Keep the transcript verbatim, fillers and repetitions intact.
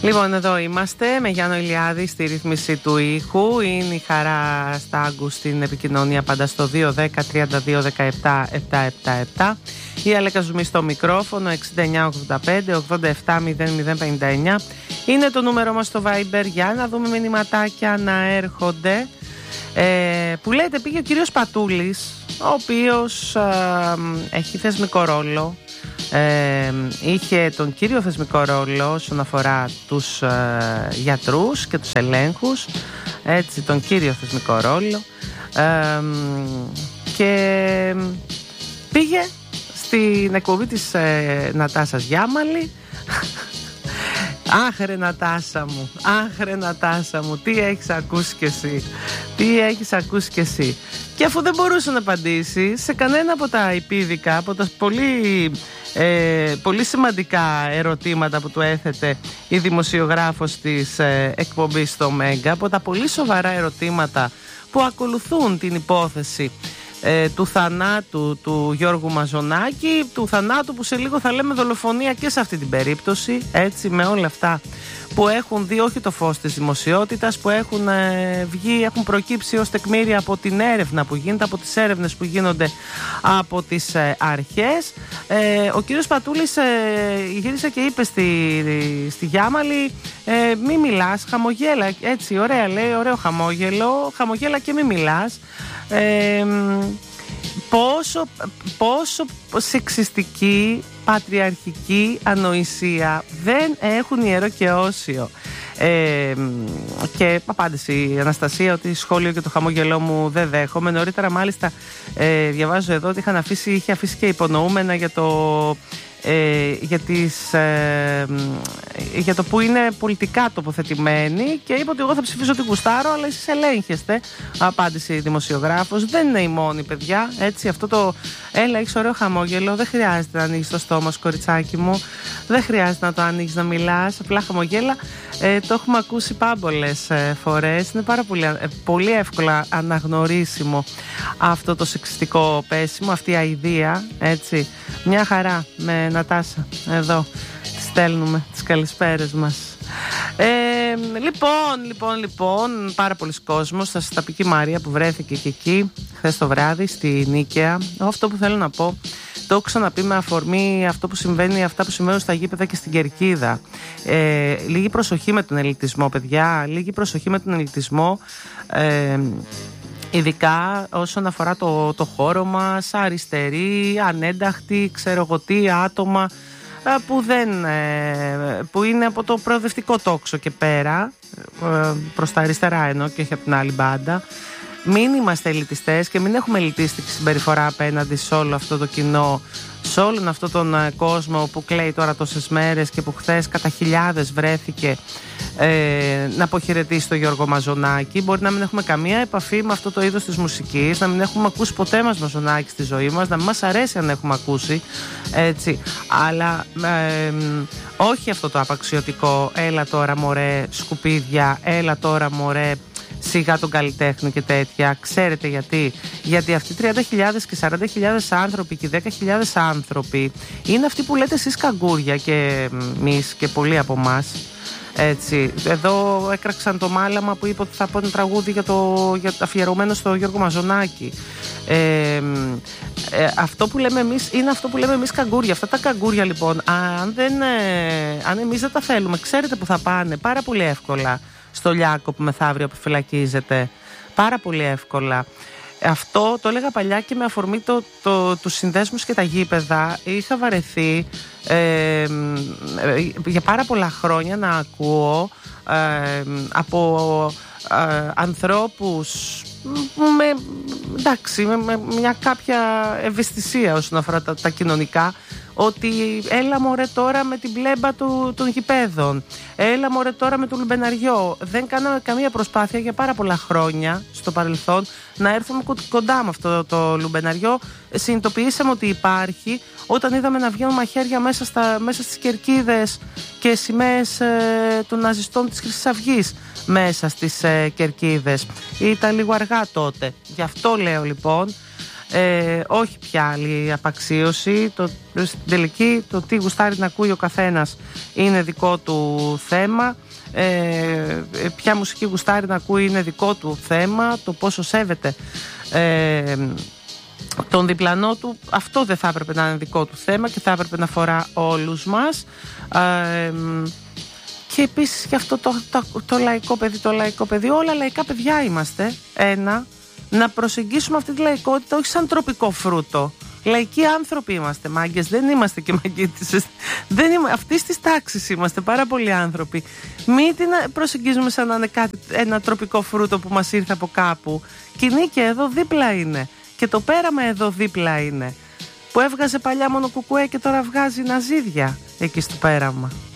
Λοιπόν, εδώ είμαστε με Γιάννο Ηλιάδη στη ρύθμιση του ήχου. Είναι η χαρά Στάγκου στην επικοινωνία πάντα στο δύο δέκα τριάντα δύο δεκαεπτά επτακόσια εβδομήντα επτά. Η Αλέκα Ζουμί στο μικρόφωνο εξήντα εννιά ογδόντα πέντε ογδόντα επτά μηδέν μηδέν πενήντα εννιά. Είναι το νούμερο μας στο Viber για να δούμε μηνυματάκια να έρχονται. Ε, που λέτε πήγε ο κύριος Πατούλης, ο οποίος ε, έχει θεσμικό ρόλο. Ε, είχε τον κύριο θεσμικό ρόλο όσον αφορά τους ε, γιατρούς και τους ελέγχους, έτσι, τον κύριο θεσμικό ρόλο, ε, και πήγε στην εκπομπή της ε, Νατάσας Γιάμαλη. Αχ ρε Νατάσα μου, αχ ρε Νατάσα μου, τι έχεις ακούσει κι εσύ, τι έχεις ακούσει κι εσύ. Και αφού δεν μπορούσε να απαντήσει σε κανένα από τα υπήδικα, από τα πολύ, ε, πολύ σημαντικά ερωτήματα που του έθετε η δημοσιογράφος της ε, εκπομπής στο Μέγκα, από τα πολύ σοβαρά ερωτήματα που ακολουθούν την υπόθεση ε, του θανάτου του Γιώργου Μαζονάκη, του θανάτου που σε λίγο θα λέμε δολοφονία και σε αυτή την περίπτωση, έτσι, με όλα αυτά που έχουν δει όχι το φως της δημοσιότητας, που έχουν ε, βγει, έχουν προκύψει ως τεκμήρια από την έρευνα που γίνεται, από τις έρευνες που γίνονται από τις ε, αρχές. Ε, ο κύριος Πατούλης ε, γύρισε και είπε στη, στη Γιάμαλη, ε, μη μιλάς, χαμογέλα, έτσι, ωραία λέει, ωραίο χαμόγελο, χαμογέλα και μη μιλάς. Ε, πόσο, πόσο σεξιστική, πατριαρχική ανοησία δεν έχουν ιερό και όσιο. Ε, και απάντησε η Αναστασία ότι σχόλιο και το χαμόγελό μου δεν δέχομαι. Νωρίτερα μάλιστα ε, διαβάζω εδώ ότι είχαν αφήσει, είχε αφήσει και υπονοούμενα για το Ε, για, τις, ε, για το που είναι πολιτικά τοποθετημένοι, και είπε ότι εγώ θα ψηφίσω την Κουστάρο, αλλά εσείς ελέγχεστε. Απάντησε η δημοσιογράφος. Δεν είναι η μόνη, παιδιά. Έτσι, αυτό το έλα, έχεις ωραίο χαμόγελο. Δεν χρειάζεται να ανοίξεις το στόμα σου, κοριτσάκι μου. Δεν χρειάζεται να το ανοίξεις, να μιλάς. Απλά χαμογέλα. Ε, το έχουμε ακούσει πάμπολες ε, φορές. Είναι πάρα πολύ, ε, πολύ εύκολα αναγνωρίσιμο αυτό το σεξιστικό πέσιμο, αυτή η αηδία. Έτσι. Μια χαρά με Νατάσα εδώ στέλνουμε τις καλησπέρες μας. Ε, λοιπόν, λοιπόν, λοιπόν, πάρα πολλοί κόσμος. Θα σας τα πει και η Μαρία που βρέθηκε και εκεί χθες το βράδυ στη Νίκαια. Αυτό που θέλω να πω, το έχω ξαναπεί με αφορμή αυτό που συμβαίνει, αυτά που συμβαίνουν στα γήπεδα και στην Κερκίδα. Ε, λίγη προσοχή με τον ελιτισμό, παιδιά. Λίγη προσοχή με τον ελιτισμό. Ε, Ειδικά όσον αφορά το, το χώρο μας, αριστεροί, ανένταχτοι, ξέρω εγώ τι άτομα που, δεν, που είναι από το προοδευτικό τόξο και πέρα, προς τα αριστερά εννοώ και όχι από την άλλη μπάντα. Μην είμαστε ελιτιστές και μην έχουμε ελιτίστικη συμπεριφορά απέναντι σε όλο αυτό το κοινό, σε όλον αυτόν τον κόσμο που κλαίει τώρα τόσες μέρες και που χθες κατά χιλιάδες βρέθηκε ε, να αποχαιρετήσει τον Γιώργο Μαζονάκη. Μπορεί να μην έχουμε καμία επαφή με αυτό το είδος της μουσικής, να μην έχουμε ακούσει ποτέ μας Μαζονάκη στη ζωή μας, να μην μας αρέσει αν έχουμε ακούσει, έτσι, αλλά ε, όχι αυτό το απαξιωτικό έλα τώρα μωρέ σκουπίδια, έλα τώρα μωρέ σιγά τον καλλιτέχνη και τέτοια. Ξέρετε γιατί? Γιατί αυτοί οι τριάντα χιλιάδες και σαράντα χιλιάδες άνθρωποι και δέκα χιλιάδες άνθρωποι είναι αυτοί που λέτε εσείς καγκούρια και εμείς και πολλοί από εμάς. Έτσι. Εδώ έκραξαν το μάλαμα που είπε ότι θα πω ένα τραγούδι για το, για, αφιερωμένο στο Γιώργο Μαζονάκη. Ε, ε, αυτό που λέμε εμείς είναι αυτό που λέμε εμείς καγκούρια. Αυτά τα καγκούρια λοιπόν, αν, δεν, ε, αν εμείς δεν τα θέλουμε, ξέρετε που θα πάνε πάρα πολύ εύκολα. Στο Λιάκο που μεθαύριο αποφυλακίζεται. Πάρα πολύ εύκολα. Αυτό το έλεγα παλιά και με αφορμή το, το, τους συνδέσμους και τα γήπεδα. Είχα βαρεθεί ε, για πάρα πολλά χρόνια να ακούω ε, από ε, ανθρώπους με, εντάξει, με, με μια κάποια ευαισθησία όσον αφορά τα, τα κοινωνικά, ότι έλα μωρέ τώρα με την πλέμπα του, των γηπέδων, έλα μωρέ τώρα με το λουμπεναριό. Δεν κάναμε καμία προσπάθεια για πάρα πολλά χρόνια στο παρελθόν να έρθουμε κοντά με αυτό το λουμπεναριό. Συνειδητοποιήσαμε ότι υπάρχει όταν είδαμε να βγαίνουν μαχαίρια μέσα, στα, μέσα στις κερκίδες και σημαίες ε, των ναζιστών της Χρυσής Αυγής μέσα στις ε, κερκίδες. Ήταν λίγο αργά τότε. Γι' αυτό λέω λοιπόν, ε, όχι πια άλλη απαξίωση. Το, στην τελική το τι γουστάρει να ακούει ο καθένας είναι δικό του θέμα. Ε, ποια μουσική γουστάρει να ακούει είναι δικό του θέμα. Το πόσο σέβεται ε, τον διπλανό του, αυτό δεν θα έπρεπε να είναι δικό του θέμα και θα έπρεπε να αφορά όλους μας. ε, Και επίσης και αυτό το, το, το λαϊκό παιδί, το λαϊκό παιδί, όλα λαϊκά παιδιά είμαστε. Ένα, να προσεγγίσουμε αυτή τη λαϊκότητα όχι σαν τροπικό φρούτο. Λαϊκοί άνθρωποι είμαστε, μάγκες, δεν είμαστε και μαγκίτισες. Δεν είμαι, αυτής της τάξης είμαστε πάρα πολλοί άνθρωποι. Μην την προσεγγίζουμε σαν να είναι κάτι, ένα τροπικό φρούτο που μας ήρθε από κάπου. Κοινή και εδώ δίπλα είναι. Και το πέραμα εδώ δίπλα είναι. Που έβγαζε παλιά μόνο κουκουέ και τώρα βγάζει ναζίδια εκεί στο πέραμα.